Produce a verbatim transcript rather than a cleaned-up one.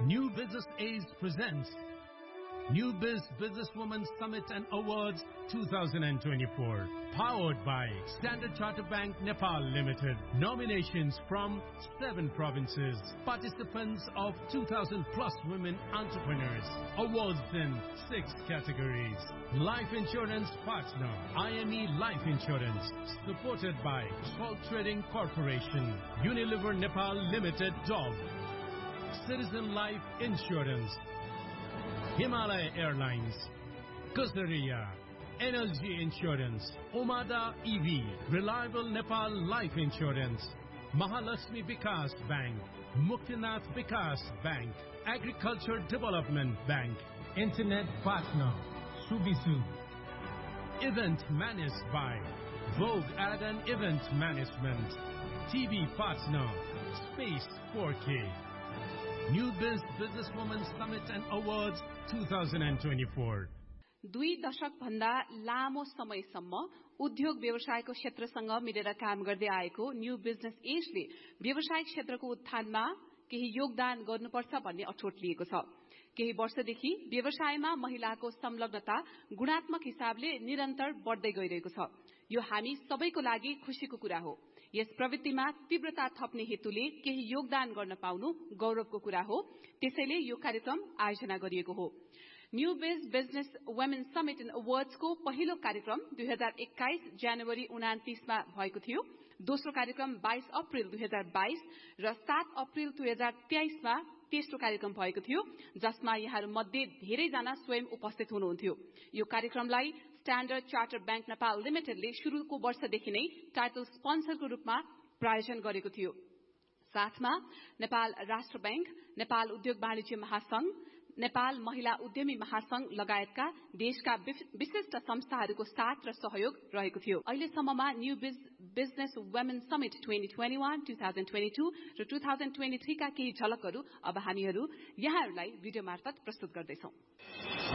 New Business Age presents New Biz Businesswoman Summit and Awards twenty twenty-four. Powered by Standard Chartered Bank Nepal Limited. Nominations from seven provinces. Participants of two thousand plus women entrepreneurs. Awards in six categories. Life Insurance Partner. I M E Life Insurance. Supported by Salt Trading Corporation. Unilever Nepal Limited Dog. Citizen Life Insurance. Himalaya Airlines, Kasaria, Energy Insurance, Omada E V, Reliable Nepal Life Insurance, Mahalakshmi Vikas Bank, Muktinath Vikas Bank, Agriculture Development Bank, Internet Partner, Subisu. Event managed by Vogue Ad and Event Management, T V Partner, Space four K. New Biz Businesswoman Summit and Awards twenty twenty-four. दुई दशक भन्दा लामो समयसम्म उद्योग व्यवसायको क्षेत्रसँग मिलेर काम गर्दै आएको न्यू बिजनेस एजले व्यवसायिक क्षेत्रको उत्थानमा केही योगदान गर्नुपर्छ भन्ने अठोट लिएको छ। केही वर्षदेखि व्यवसायमा महिलाको संलग्नता गुणात्मक हिसाबले निरन्तर बढ्दै गइरहेको छ। यो हामी सबैको लागि खुशीको कुरा हो। यस प्रवृत्तिमा तीव्रता थप्ने हेतुले केही योगदान गर्न पाउनु गौरवको कुरा हो। त्यसैले यो कार्यक्रम आयोजना गरिएको हो। न्यू बिज business women summit and awards को पहिलो कार्यक्रम दुई हजार एक्काइस जनवरी उनातीस मा भएको थियो। दोस्रो कार्यक्रम बाइस अप्रिल दुई हजार बाइस र सात अप्रिल दुई हजार तेइस मा तेस्रो कार्यक्रम भएको थियो, जसमा यहाँहरू मध्ये धेरैजना स्वयं उपस्थित हुनुहुन्थ्यो। यो कार्यक्रमलाई स्ट्यान्डर्ड चार्टर बैंक नेपाल लिमिटेडले शुरूको वर्षदेखि नै टाइटल स्पोन्सरको रूपमा प्रायोजन गरेको थियो। साथमा नेपाल राष्ट्र बैंक, नेपाल उद्योग वाणिज्य महासंघ, नेपाल महिला उद्यमी महासंघ लगायतका देशका विशिष्ट संस्थाहरूको साथ र सहयोग रहेको थियो। अहिलेसम्ममा न्यू बिज business women summit twenty twenty one, two thousand twenty two र टू थाउजन्ड ट्वेन्टी थ्री का केही झलकहरू अब हामीहरू यहाँहरूलाई भिडियो मार्फत प्रस्तुत गर्दैछौं।